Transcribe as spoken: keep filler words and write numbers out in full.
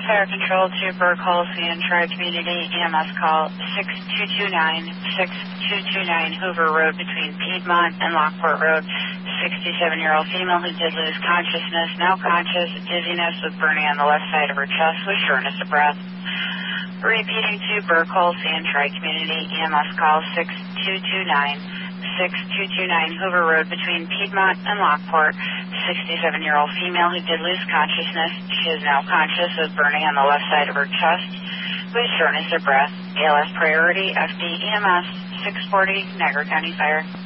Fire Control to Burke Hall, and Tri-Community E M S call six two two nine, six two two nine Hoover Road between Piedmont and Lockport Road. sixty-seven-year-old female who did lose consciousness, now conscious, dizziness with burning on the left side of her chest with shortness of breath. Repeating to Burke Hall, and Tri-Community E M S call six two two nine, six two two nine Hoover Road between Piedmont and Lockport. sixty-seven-year-old female who did lose consciousness. She is now conscious with burning on the left side of her chest with shortness of breath. A L S priority F D E M S six forty Niagara County Fire.